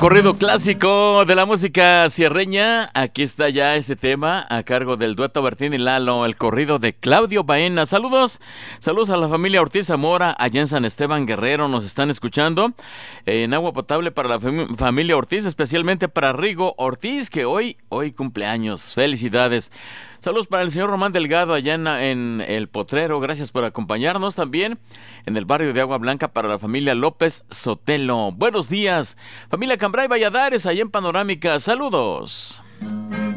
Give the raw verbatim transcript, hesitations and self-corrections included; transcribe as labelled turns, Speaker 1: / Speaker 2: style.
Speaker 1: corrido clásico de la música sierreña. Aquí está ya este tema a cargo del dueto Bertín y Lalo, el corrido de Claudio Baena. Saludos, saludos a la familia Ortiz Zamora, allá en San Esteban Guerrero, nos están escuchando. En agua potable para la fam- familia Ortiz, especialmente para Rigo Ortiz, que hoy, hoy cumpleaños. Felicidades. Saludos para el señor Román Delgado allá en, en El Potrero. Gracias por acompañarnos también en el barrio de Agua Blanca para la familia López Sotelo. Buenos días, familia Cambray Valladares allá en Panorámica. Saludos.